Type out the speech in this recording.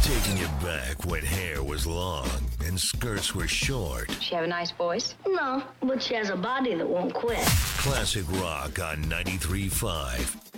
Taking you back when hair was long and skirts were short. She have a nice voice? No, but she has a body that won't quit. Classic rock on 93.5